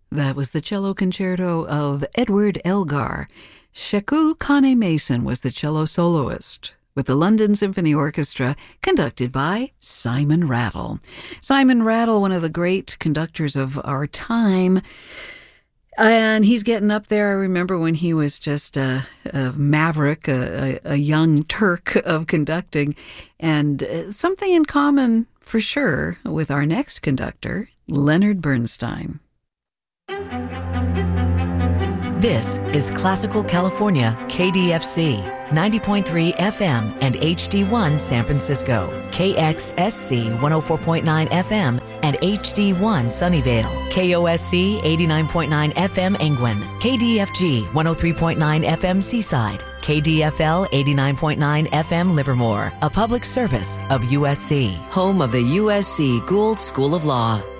That was the cello concerto of Edward Elgar. Sheku Kane Mason was the cello soloist, with the London Symphony Orchestra, conducted by Simon Rattle. Simon Rattle, one of the great conductors of our time, and he's getting up there. I remember when he was just a maverick, a young Turk of conducting, and something in common for sure with our next conductor, Leonard Bernstein. This is Classical California, KDFC, 90.3 FM and HD1 San Francisco, KXSC 104.9 FM and HD1 Sunnyvale, KOSC 89.9 FM Angwin, KDFG 103.9 FM Seaside, KDFL 89.9 FM Livermore, a public service of USC, home of the USC Gould School of Law.